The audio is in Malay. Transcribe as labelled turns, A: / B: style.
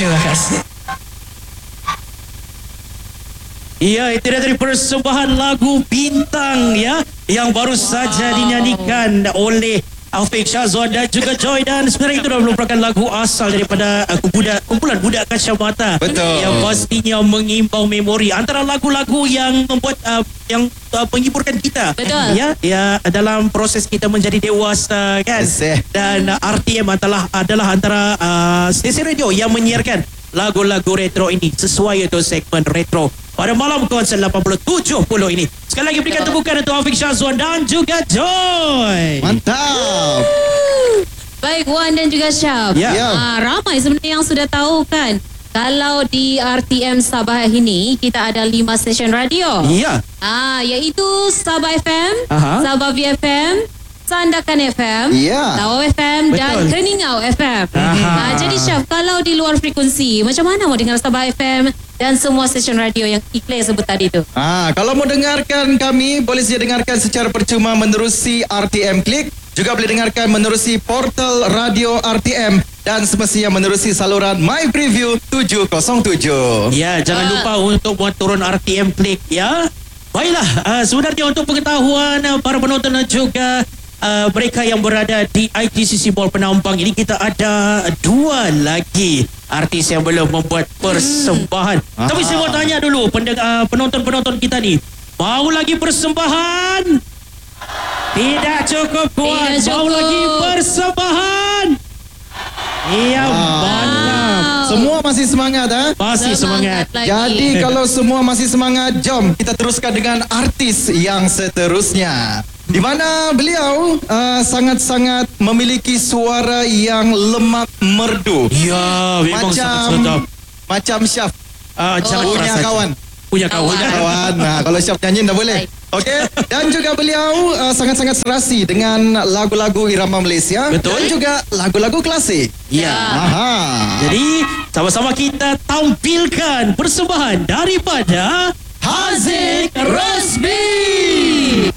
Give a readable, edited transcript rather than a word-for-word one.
A: Terima kasih.
B: Ya, itu dia dari persembahan lagu Bintang ya, yang baru saja dinyanyikan oleh Afiq Syazwan dan juga Joy. Dan sebenarnya itu dah merupakan lagu asal daripada kumpulan Budak Kacamata.
C: Betul.
B: Yang pastinya mengimbau memori antara lagu-lagu yang membuat menghiburkan kita.
D: Betul.
B: Ya dalam proses kita menjadi dewasa kan.
C: Yes.
B: Dan RTM adalah antara stesen radio yang menyiarkan lagu-lagu retro ini sesuai untuk segmen retro pada malam konser 80-70 ini. Sekali lagi berikan tepukan untuk Afiq Syazwan dan juga Joy.
C: Mantap.
D: Baik Wan dan juga Syaf.
B: Ya.
D: Ramai sebenarnya yang sudah tahu kan, kalau di RTM Sabah ini kita ada 5 stesen radio.
B: Ya.
D: Iaitu Sabah FM,
B: Aha.
D: Sabah VFM, Sandakan FM,
C: Ya.
D: Tawau FM dan
B: Betul.
D: Keningau FM.
B: Aha.
D: Jadi Syaf, kalau di luar frekuensi, macam mana mau dengar Sabah FM dan semua stesen radio yang Ikhlas sebut tadi tu?
C: Kalau mau dengarkan kami, boleh saja dengarkan secara percuma menerusi RTM Klik. Juga boleh dengarkan menerusi portal radio RTM dan semestinya menerusi saluran My Preview 707.
B: Ya, jangan lupa untuk buat turun RTM Klik ya. Baiklah, sebenarnya untuk pengetahuan para penonton dan juga mereka yang berada di ITCC Mall Penampang ini, kita ada 2 lagi artis yang belum membuat persembahan. Tapi saya mau tanya dulu penonton-penonton kita ni, mau lagi persembahan? Tidak cukup kuat.
D: Tidak
B: Mau
D: cukup.
B: lagi persembahan? Iya, mantap.
C: Semua masih semangat
B: Masih semangat.
D: lagi.
C: Jadi kalau semua masih semangat, jom kita teruskan dengan artis yang seterusnya. Di mana beliau sangat-sangat memiliki suara yang lemak merdu.
B: Ya, memang sangat sedap.
C: Macam Syaf
B: Jangan
C: punya
B: perasa.
C: kawan.
B: Punya kawan.
C: Kawan. Kalau Syaf nyanyi dah boleh.
D: Baik.
C: Okey. Dan juga beliau sangat-sangat serasi dengan lagu-lagu irama Malaysia.
B: Betul.
C: Dan juga lagu-lagu klasik.
B: Ya.
C: Aha.
B: Jadi sama-sama kita tampilkan persembahan daripada Haziq Rosbi.